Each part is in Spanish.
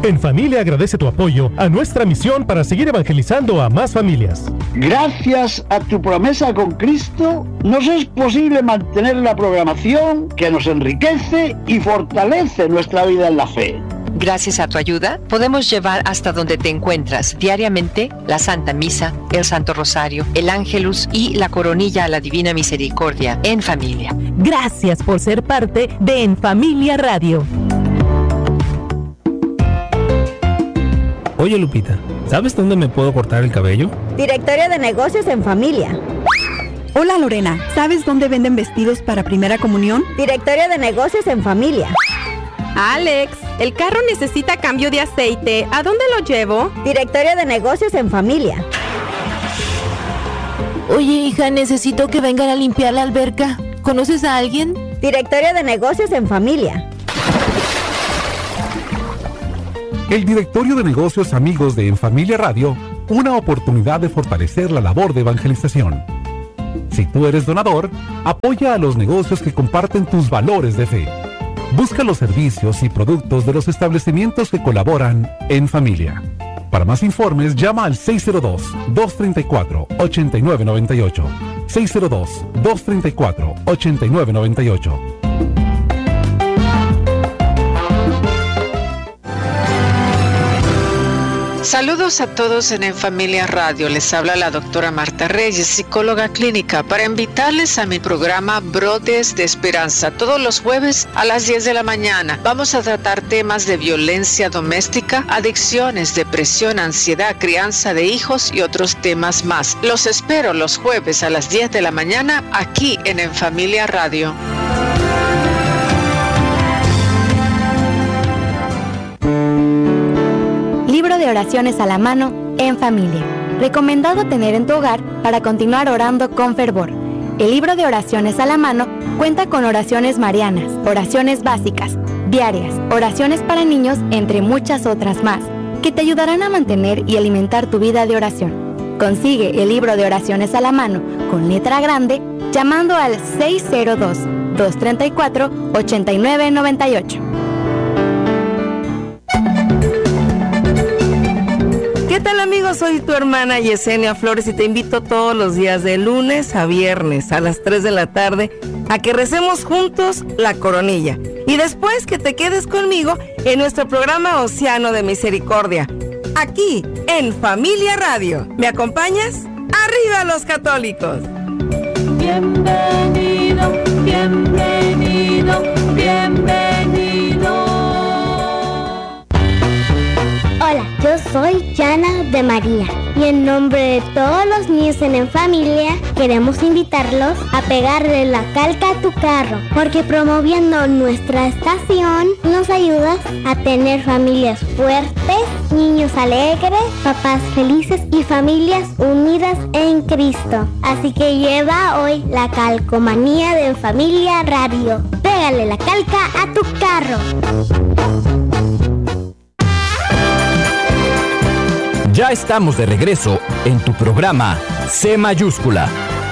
En Familia agradece tu apoyo a nuestra misión para seguir evangelizando a más familias. Gracias a tu promesa con Cristo, nos es posible mantener la programación que nos enriquece y fortalece nuestra vida en la fe. Gracias a tu ayuda, podemos llevar hasta donde te encuentras diariamente la Santa Misa, el Santo Rosario, el Ángelus y la Coronilla a la Divina Misericordia en familia. Gracias por ser parte de En Familia Radio. Oye, Lupita, ¿sabes dónde me puedo cortar el cabello? Directorio de Negocios en Familia. Hola, Lorena, ¿sabes dónde venden vestidos para primera comunión? Directorio de Negocios en Familia. Alex, el carro necesita cambio de aceite. ¿A dónde lo llevo? Directorio de Negocios en Familia. Oye, hija, necesito que vengan a limpiar la alberca. ¿Conoces a alguien? Directorio de Negocios en Familia. El Directorio de Negocios Amigos de En Familia Radio, una oportunidad de fortalecer la labor de evangelización. Si tú eres donador, apoya a los negocios que comparten tus valores de fe. Busca los servicios y productos de los establecimientos que colaboran en familia. Para más informes, llama al 602-234-8998. 602-234-8998. Saludos a todos en Familia Radio. Les habla la doctora Marta Reyes, psicóloga clínica, para invitarles a mi programa Brotes de Esperanza. Todos los jueves a las 10 de la mañana vamos a tratar temas de violencia doméstica, adicciones, depresión, ansiedad, crianza de hijos y otros temas más. Los espero los jueves a las 10 de la mañana aquí en Familia Radio. Libro de oraciones a la mano en familia. Recomendado tener en tu hogar para continuar orando con fervor. El libro de oraciones a la mano cuenta con oraciones marianas, oraciones básicas, diarias, oraciones para niños, entre muchas otras más, que te ayudarán a mantener y alimentar tu vida de oración. Consigue el libro de oraciones a la mano con letra grande llamando al 602-234-8998. ¿Qué tal, amigos? Soy tu hermana Yesenia Flores y te invito todos los días de lunes a viernes a las 3 de la tarde a que recemos juntos la coronilla y después que te quedes conmigo en nuestro programa Océano de Misericordia, aquí en Familia Radio. ¿Me acompañas? ¡Arriba los católicos! Bienvenido, bienvenido, bienvenido. Hola, yo soy Yana de María y en nombre de todos los niños en familia queremos invitarlos a pegarle la calca a tu carro, porque promoviendo nuestra estación nos ayudas a tener familias fuertes, niños alegres, papás felices y familias unidas en Cristo. Así que lleva hoy la calcomanía de Familia Radio. Pégale la calca a tu carro. Ya estamos de regreso en tu programa C mayúscula.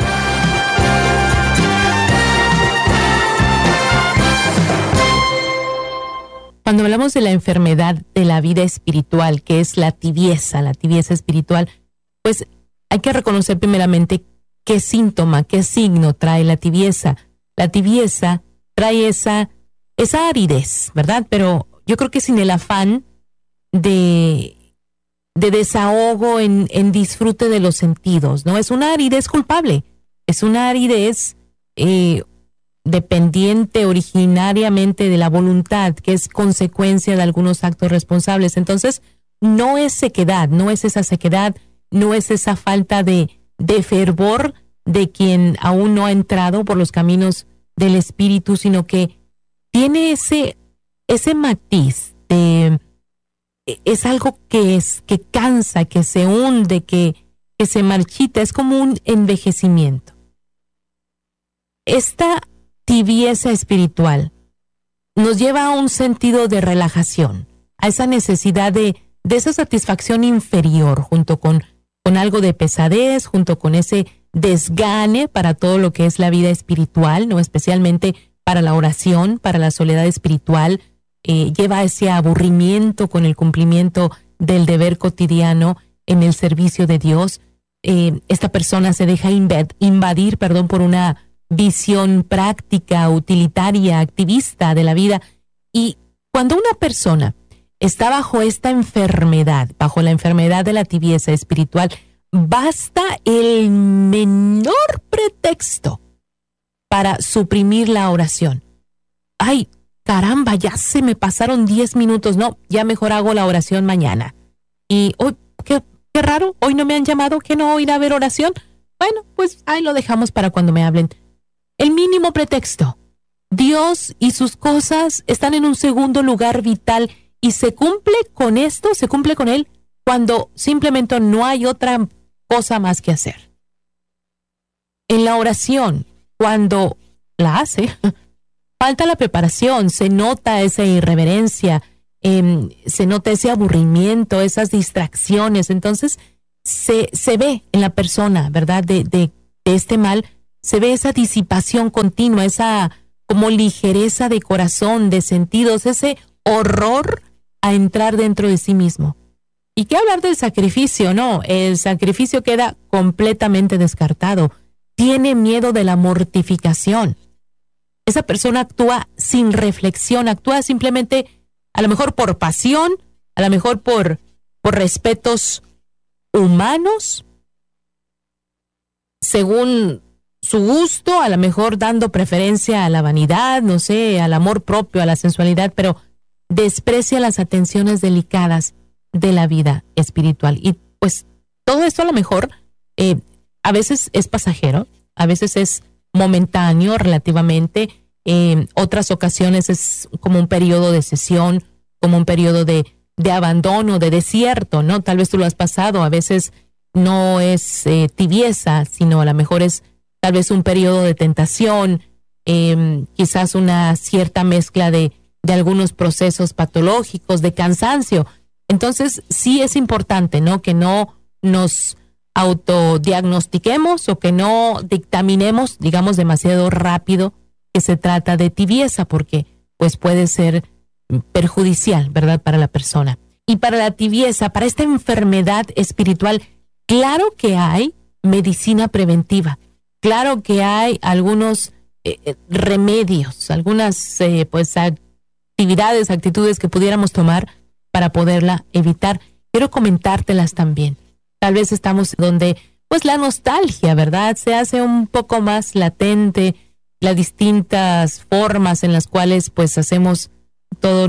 Cuando hablamos de la enfermedad de la vida espiritual, que es la tibieza espiritual, pues hay que reconocer primeramente qué síntoma, qué signo trae la tibieza. La tibieza trae esa aridez, ¿verdad? Pero yo creo que sin el afán de desahogo en disfrute de los sentidos, ¿no? Es una aridez culpable, es una aridez dependiente originariamente de la voluntad, que es consecuencia de algunos actos responsables. Entonces, no es sequedad, no es esa sequedad, no es esa falta de fervor de quien aún no ha entrado por los caminos del Espíritu, sino que tiene ese matiz de... Es algo que cansa, que se hunde, que se marchita, es como un envejecimiento. Esta tibieza espiritual nos lleva a un sentido de relajación, a esa necesidad de esa satisfacción inferior, junto con algo de pesadez, junto con ese desgane para todo lo que es la vida espiritual, ¿no? Especialmente para la oración, para la soledad espiritual, lleva a ese aburrimiento con el cumplimiento del deber cotidiano en el servicio de Dios. Esta persona se deja invadir por una visión práctica, utilitaria, activista de la vida. Y cuando una persona está bajo esta enfermedad, bajo la enfermedad de la tibieza espiritual, basta el menor pretexto para suprimir la oración. Ay, caramba, ya se me pasaron 10 minutos. No, ya mejor hago la oración mañana. Y hoy, qué raro, hoy no me han llamado, que no irá a haber oración. Bueno, pues ahí lo dejamos para cuando me hablen. El mínimo pretexto. Dios y sus cosas están en un segundo lugar vital y se cumple con esto, se cumple con él cuando simplemente no hay otra cosa más que hacer. En la oración, cuando la hace, falta la preparación, se nota esa irreverencia, se nota ese aburrimiento, esas distracciones. Entonces se ve en la persona, ¿verdad? De este mal, se ve esa disipación continua, esa como ligereza de corazón, de sentidos, ese horror a entrar dentro de sí mismo. ¿Y qué hablar del sacrificio? No, el sacrificio queda completamente descartado. Tiene miedo de la mortificación. Esa persona actúa sin reflexión, actúa simplemente, a lo mejor por pasión, a lo mejor por respetos humanos, según su gusto, a lo mejor dando preferencia a la vanidad, no sé, al amor propio, a la sensualidad, pero desprecia las atenciones delicadas de la vida espiritual. Y pues todo esto a lo mejor a veces es pasajero, a veces es momentáneo relativamente, otras ocasiones es como un periodo de cesión, como un periodo de abandono, de desierto, ¿no? Tal vez tú lo has pasado, a veces no es tibieza, sino a lo mejor es tal vez un periodo de tentación, quizás una cierta mezcla de algunos procesos patológicos, de cansancio. Entonces sí es importante, ¿no? Que no nos autodiagnostiquemos o que no dictaminemos, digamos, demasiado rápido que se trata de tibieza, porque pues puede ser perjudicial, ¿verdad?, para la persona. Y para la tibieza, para esta enfermedad espiritual, claro que hay medicina preventiva, claro que hay algunos remedios, algunas pues actividades, actitudes que pudiéramos tomar para poderla evitar. Quiero comentártelas también. Tal vez estamos donde pues la nostalgia, ¿verdad?, se hace un poco más latente, las distintas formas en las cuales pues hacemos todo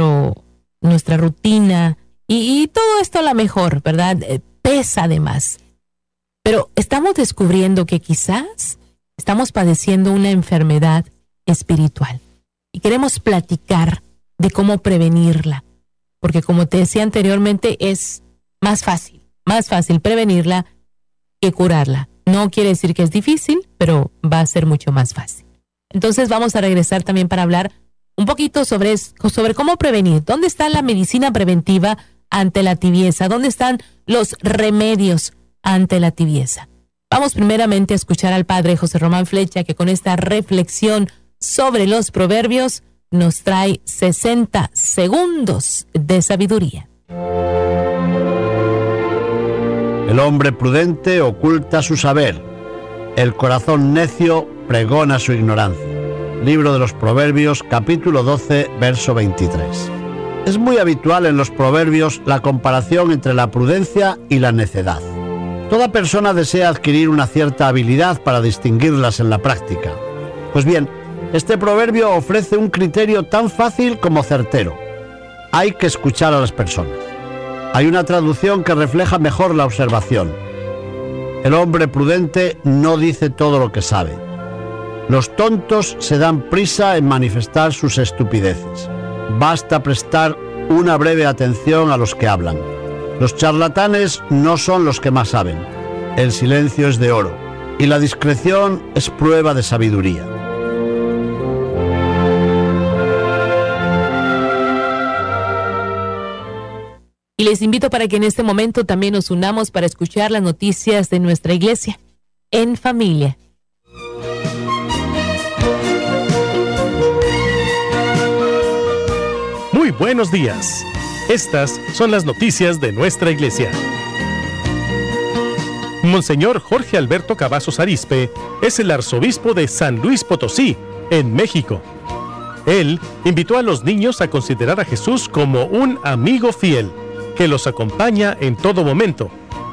nuestra rutina y todo esto a lo mejor, ¿verdad?, pesa además. Pero estamos descubriendo que quizás estamos padeciendo una enfermedad espiritual y queremos platicar de cómo prevenirla, porque como te decía anteriormente, es más fácil prevenirla que curarla. No quiere decir que es difícil, pero va a ser mucho más fácil. Entonces vamos a regresar también para hablar un poquito sobre cómo prevenir. ¿Dónde está la medicina preventiva ante la tibieza? ¿Dónde están los remedios ante la tibieza? Vamos primeramente a escuchar al padre José Román Flecha, que con esta reflexión sobre los proverbios nos trae 60 segundos de sabiduría. El hombre prudente oculta su saber, el corazón necio pregona su ignorancia. Libro de los Proverbios, capítulo 12, verso 23. Es muy habitual en los proverbios la comparación entre la prudencia y la necedad. Toda persona desea adquirir una cierta habilidad para distinguirlas en la práctica. Pues bien, este proverbio ofrece un criterio tan fácil como certero. Hay que escuchar a las personas. Hay una traducción que refleja mejor la observación. El hombre prudente no dice todo lo que sabe. Los tontos se dan prisa en manifestar sus estupideces. Basta prestar una breve atención a los que hablan. Los charlatanes no son los que más saben. El silencio es de oro, y la discreción es prueba de sabiduría. Y les invito para que en este momento también nos unamos para escuchar las noticias de nuestra iglesia en familia. Muy buenos días. Estas son las noticias de nuestra iglesia. Monseñor Jorge Alberto Cavazos Arizpe es el arzobispo de San Luis Potosí, en México. Él invitó a los niños a considerar a Jesús como un amigo fiel, que los acompaña en todo momento.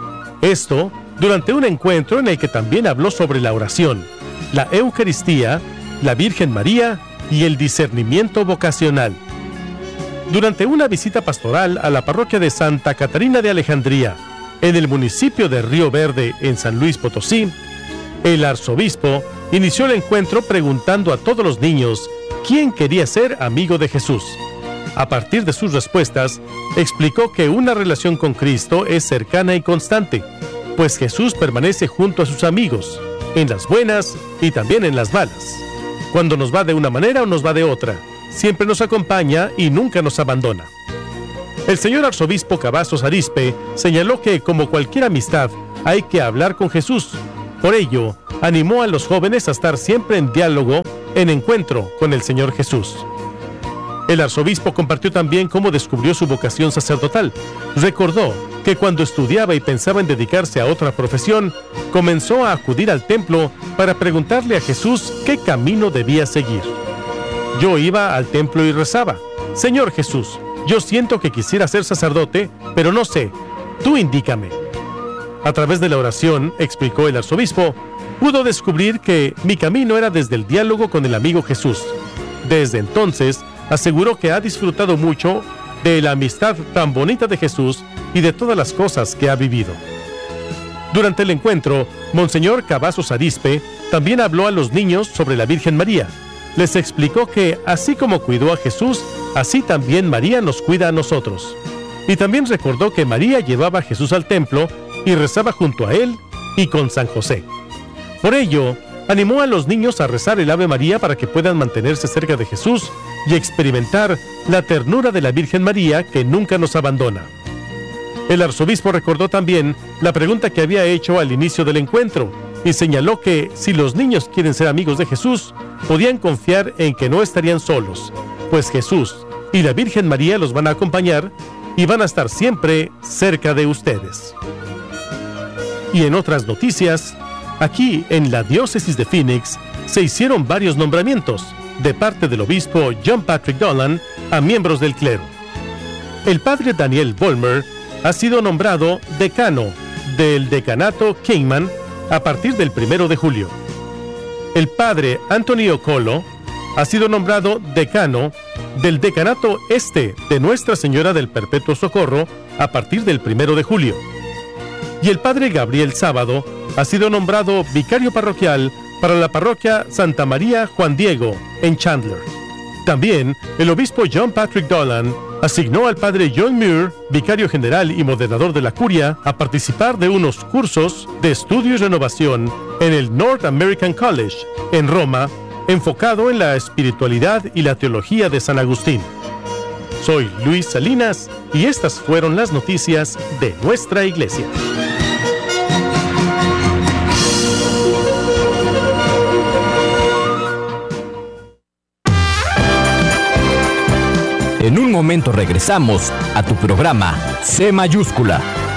Esto durante un encuentro en el que también habló sobre la oración, la Eucaristía, la Virgen María y el discernimiento vocacional. Durante una visita pastoral a la parroquia de Santa Catarina de Alejandría, en el municipio de Río Verde, en San Luis Potosí, el arzobispo inició el encuentro preguntando a todos los niños quién quería ser amigo de Jesús. A partir de sus respuestas, explicó que una relación con Cristo es cercana y constante, pues Jesús permanece junto a sus amigos, en las buenas y también en las malas. Cuando nos va de una manera o nos va de otra, siempre nos acompaña y nunca nos abandona. El señor arzobispo Cavazos Arizpe señaló que, como cualquier amistad, hay que hablar con Jesús. Por ello, animó a los jóvenes a estar siempre en diálogo, en encuentro con el Señor Jesús. El arzobispo compartió también cómo descubrió su vocación sacerdotal. Recordó que cuando estudiaba y pensaba en dedicarse a otra profesión, comenzó a acudir al templo para preguntarle a Jesús qué camino debía seguir. Yo iba al templo y rezaba: Señor Jesús, yo siento que quisiera ser sacerdote, pero no sé, tú indícame. A través de la oración, explicó el arzobispo, pudo descubrir que mi camino era desde el diálogo con el amigo Jesús. Desde entonces, aseguró que ha disfrutado mucho de la amistad tan bonita de Jesús y de todas las cosas que ha vivido. Durante el encuentro, Monseñor Cavazos Arizpe también habló a los niños sobre la Virgen María. Les explicó que, así como cuidó a Jesús, así también María nos cuida a nosotros. Y también recordó que María llevaba a Jesús al templo y rezaba junto a él y con San José. Por ello, animó a los niños a rezar el Ave María para que puedan mantenerse cerca de Jesús y experimentar la ternura de la Virgen María, que nunca nos abandona. El arzobispo recordó también la pregunta que había hecho al inicio del encuentro y señaló que si los niños quieren ser amigos de Jesús, podían confiar en que no estarían solos, pues Jesús y la Virgen María los van a acompañar y van a estar siempre cerca de ustedes. Y en otras noticias, aquí en la diócesis de Phoenix se hicieron varios nombramientos de parte del obispo John Patrick Dolan a miembros del clero. El padre Daniel Vollmer ha sido nombrado decano del decanato Kingman a partir del 1 de julio. El padre Anthony Ocolo ha sido nombrado decano del decanato este de Nuestra Señora del Perpetuo Socorro a partir del 1 de julio. Y el padre Gabriel Sábado ha sido nombrado vicario parroquial para la parroquia Santa María Juan Diego en Chandler. También el obispo John Patrick Dolan asignó al padre John Muir, vicario general y moderador de la curia, a participar de unos cursos de estudio y renovación en el North American College, en Roma, enfocado en la espiritualidad y la teología de San Agustín. Soy Luis Salinas y estas fueron las noticias de nuestra iglesia. En un momento regresamos a tu programa C mayúscula.